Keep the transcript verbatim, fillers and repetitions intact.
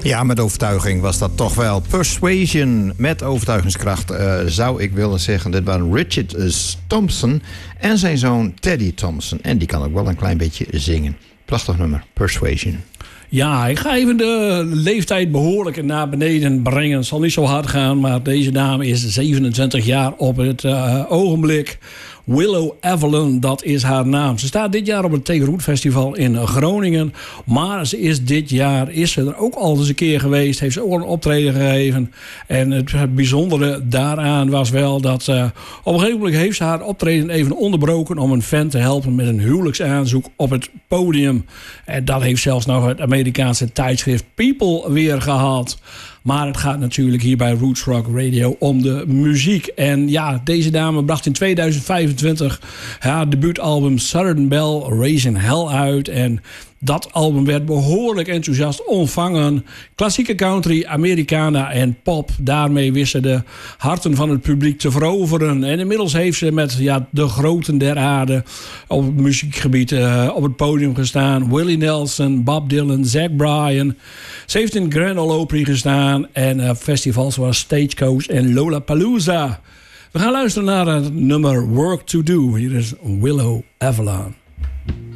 Ja, met overtuiging was dat toch wel. Persuasion met overtuigingskracht, uh, zou ik willen zeggen. Dit waren Richard Thompson en zijn zoon Teddy Thompson. En die kan ook wel een klein beetje zingen. Prachtig nummer, Persuasion. Ja, ik ga even de leeftijd behoorlijk naar beneden brengen. Het zal niet zo hard gaan, maar deze dame is zevenentwintig jaar op het uh, ogenblik. Willow Evelyn, dat is haar naam. Ze staat dit jaar op het Tegenroet Festival in Groningen. Maar ze is dit jaar is ze er ook al eens een keer geweest. Heeft ze ook al een optreden gegeven. En het bijzondere daaraan was wel dat... Uh, op een gegeven moment heeft ze haar optreden even onderbroken... om een fan te helpen met een huwelijksaanzoek op het podium. En dat heeft zelfs nog het Amerikaanse tijdschrift People weer gehaald. Maar het gaat natuurlijk hier bij Roots Rock Radio om de muziek. En ja, deze dame bracht in tweeduizend vijfentwintig haar debuutalbum Southern Belle Raising Hell uit. En dat album werd behoorlijk enthousiast ontvangen. Klassieke country, Americana en pop. Daarmee wist ze de harten van het publiek te veroveren. En inmiddels heeft ze met ja, de groten der aarde op het muziekgebied uh, op het podium gestaan. Willie Nelson, Bob Dylan, Zach Bryan. Ze heeft in Grand Ole Opry gestaan. En uh, festivals zoals Stagecoach en Lollapalooza. We gaan luisteren naar het nummer Work to Do. Hier is Willow Evelyn.